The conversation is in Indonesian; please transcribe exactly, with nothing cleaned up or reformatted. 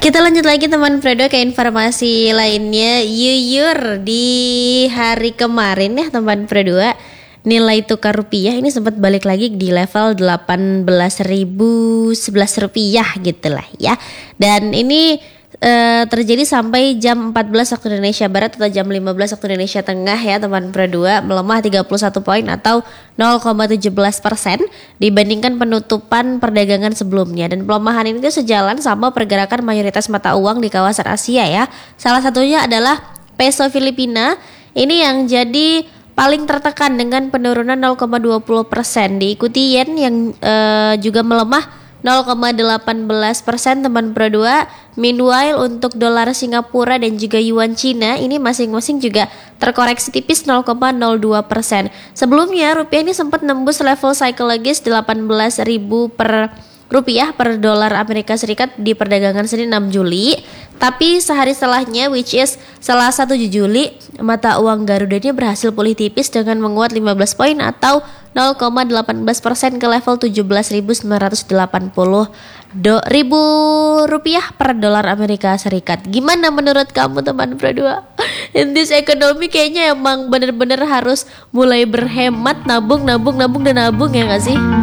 Kita lanjut lagi teman Fredo ke informasi lainnya. Yuyur di hari kemarin ya teman Fredo, nilai tukar rupiah ini sempat balik lagi di level delapan belas ribu sebelas rupiah gitulah ya. Dan ini Uh, terjadi sampai jam empat belas waktu Indonesia Barat atau jam lima belas waktu Indonesia Tengah ya teman Produa, melemah tiga puluh satu poin atau nol koma satu tujuh persen dibandingkan penutupan perdagangan sebelumnya. Dan pelemahan ini tuh sejalan sama pergerakan mayoritas mata uang di kawasan Asia ya. Salah satunya adalah peso Filipina ini yang jadi paling tertekan dengan penurunan nol koma dua puluh persen, diikuti yen yang uh, juga melemah nol koma delapan belas persen teman Pro dua. Meanwhile untuk dolar Singapura dan juga yuan Cina ini masing-masing juga terkoreksi tipis nol koma nol dua persen. Sebelumnya rupiah ini sempat nembus level psikologis delapan belas ribu per rupiah per dolar Amerika Serikat di perdagangan Senin enam Juli. Tapi sehari setelahnya, which is Selasa tujuh Juli, mata uang Garuda ini berhasil pulih tipis dengan menguat lima belas poin atau nol koma delapan belas persen ke level tujuh belas ribu sembilan ratus delapan puluh ribu rupiah per dolar Amerika Serikat. Gimana menurut kamu teman Pro dua? In this economy kayaknya emang bener-bener harus mulai berhemat, nabung, nabung, nabung dan nabung ya gak sih?